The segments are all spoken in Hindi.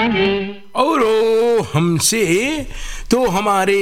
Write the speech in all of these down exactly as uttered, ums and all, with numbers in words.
और ओ हमसे तो हमारे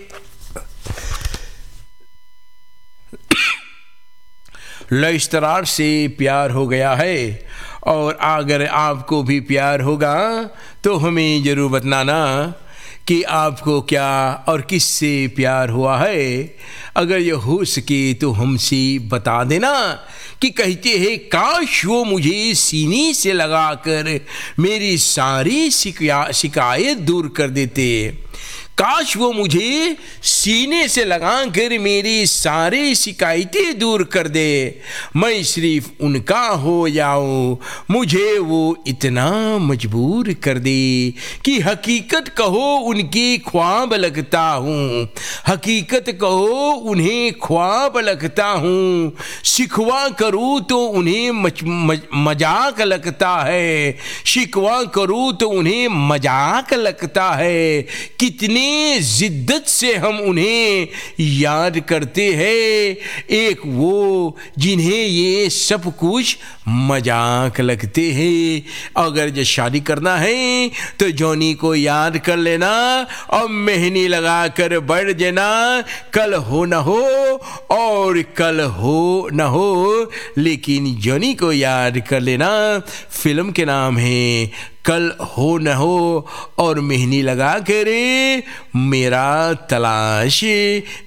लश्तरार से प्यार हो गया है, और अगर आपको भी प्यार होगा तो हमें ज़रूर बताना कि आपको क्या और किससे प्यार हुआ है। अगर ये हो सके तो हमसे बता देना कि कहते हैं काश वो मुझे सीने से लगाकर मेरी सारी शिकायत शिकायत दूर कर देते। काश वो मुझे सीने से लगाकर मेरी सारी शिकायतें दूर कर दे, मैं सिर्फ उनका हो जाऊं। मुझे वो इतना मजबूर कर दे कि हकीकत कहो उनकी ख्वाब लगता हूँ, हकीकत कहो उन्हें ख्वाब लगता हूँ। शिकवा करूँ तो उन्हें मज, मज, मजाक लगता है, शिकवा करूँ तो उन्हें मजाक लगता है। कितनी जिद्दत से हम उन्हें याद करते हैं, एक वो जिन्हें ये सब कुछ मजाक लगते हैं। अगर जो शादी करना है तो जॉनी को याद कर लेना और मेहंदी लगा कर बढ़ जाना। कल हो न हो और कल हो न हो, लेकिन जॉनी को याद कर लेना। फिल्म के नाम है कल हो न हो, और मेहंदी लगा कर मेरा तलाश